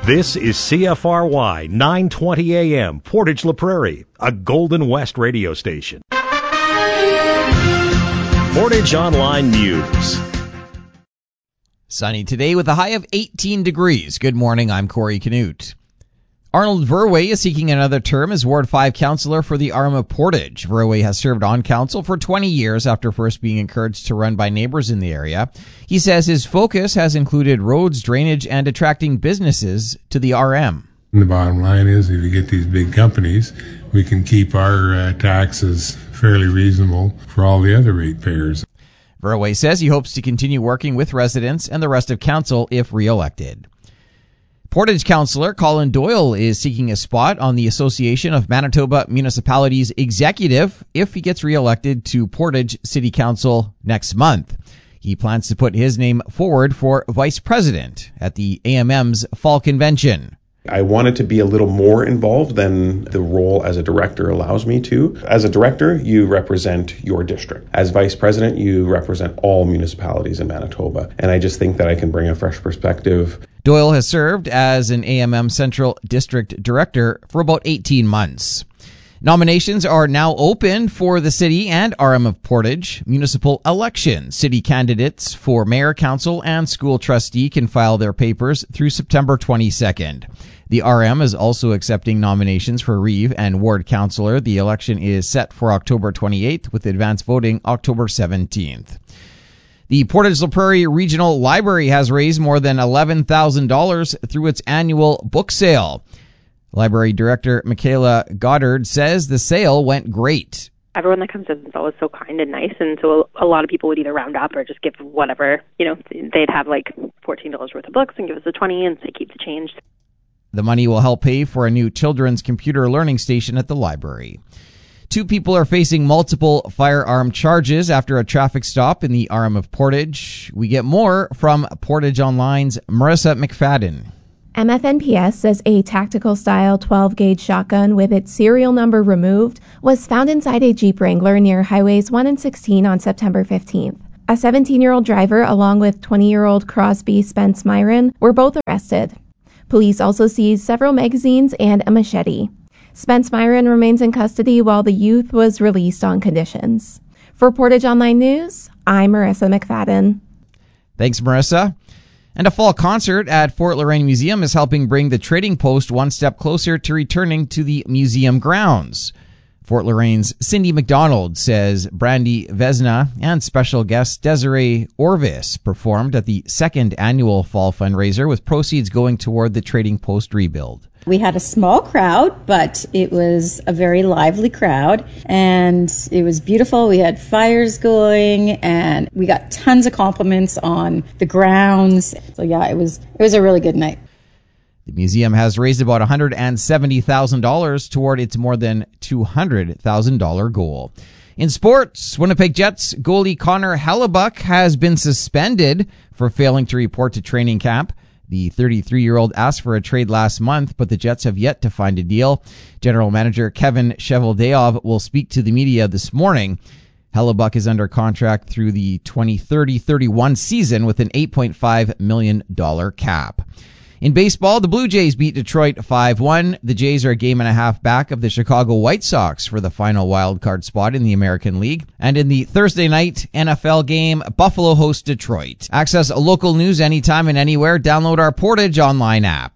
This is CFRY 920 AM, Portage La Prairie, a Golden West radio station. Portage Online News. Sunny today with a high of 18 degrees. Good morning, I'm Corey Canute. Arnold Verwey is seeking another term as Ward 5 councillor for the Arm of Portage. Verwey has served on council for 20 years after first being encouraged to run by neighbors in the area. He says his focus has included roads, drainage, and attracting businesses to the RM. The bottom line is, if you get these big companies, we can keep our taxes fairly reasonable for all the other ratepayers. Verwey says he hopes to continue working with residents and the rest of council if re-elected. Portage councillor Colin Doyle is seeking a spot on the Association of Manitoba Municipalities executive if he gets re-elected to Portage City Council next month. He plans to put his name forward for vice president at the AMM's fall convention. I wanted to be a little more involved than the role as a director allows me to. As a director, you represent your district. As vice president, you represent all municipalities in Manitoba. And I just think that I can bring a fresh perspective. Doyle has served as an AMM Central District Director for about 18 months. Nominations are now open for the City and RM of Portage municipal elections. City candidates for mayor, council, and school trustee can file their papers through September 22nd. The RM is also accepting nominations for Reeve and ward councillor. The election is set for October 28th with advance voting October 17th. The Portage La Prairie Regional Library has raised more than $11,000 through its annual book sale. Library Director Michaela Goddard says the sale went great. Everyone that comes in is always so kind and nice, and so a lot of people would either round up or just give whatever. They'd have like $14 worth of books and give us the $20 and say keep the change. The money will help pay for a new children's computer learning station at the library. 2 people are facing multiple firearm charges after a traffic stop in the RM of Portage. We get more from Portage Online's Marissa McFadden. MFNPS says a tactical-style 12-gauge shotgun with its serial number removed was found inside a Jeep Wrangler near Highways 1 and 16 on September 15th. A 17-year-old driver along with 20-year-old Crosby Spence Myron were both arrested. Police also seized several magazines and a machete. Spence Myron remains in custody while the youth was released on conditions. For Portage Online News, I'm Marissa McFadden. Thanks, Marissa. And a fall concert at Fort Loraine Museum is helping bring the Trading Post one step closer to returning to the museum grounds. Fort Loraine's Cindy McDonald says Brandy Vesna and special guest Desiree Orvis performed at the second annual fall fundraiser with proceeds going toward the Trading Post rebuild. We had a small crowd, but it was a very lively crowd, and it was beautiful. We had fires going, and we got tons of compliments on the grounds. So yeah, it was a really good night. The museum has raised about $170,000 toward its more than $200,000 goal. In sports, Winnipeg Jets goalie Connor Hellebuyck has been suspended for failing to report to training camp. The 33-year-old asked for a trade last month, but the Jets have yet to find a deal. General Manager Kevin Cheveldayoff will speak to the media this morning. Hellebuyck is under contract through the 2030-31 season with an $8.5 million cap. In baseball, the Blue Jays beat Detroit 5-1. The Jays are a game and a half back of the Chicago White Sox for the final wild card spot in the American League. And in the Thursday night NFL game, Buffalo hosts Detroit. Access local news anytime and anywhere. Download our Portage Online app.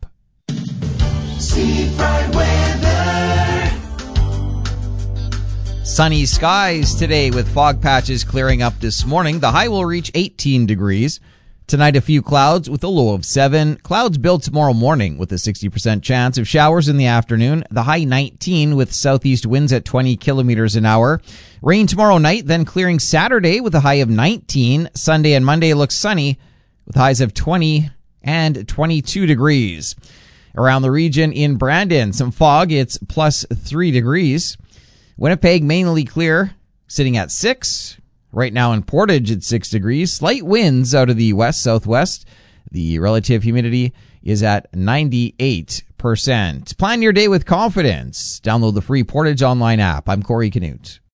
Sunny skies today with fog patches clearing up this morning. The high will reach 18 degrees. Tonight, a few clouds with a low of 7. Clouds build tomorrow morning with a 60% chance of showers in the afternoon. The high 19 with southeast winds at 20 kilometers an hour. Rain tomorrow night, then clearing Saturday with a high of 19. Sunday and Monday looks sunny with highs of 20 and 22 degrees. Around the region in Brandon, some fog. It's plus 3 degrees. Winnipeg mainly clear, sitting at 6. Right now in Portage, it's 6 degrees. Slight winds out of the west-southwest. The relative humidity is at 98%. Plan your day with confidence. Download the free Portage Online app. I'm Corey Canute.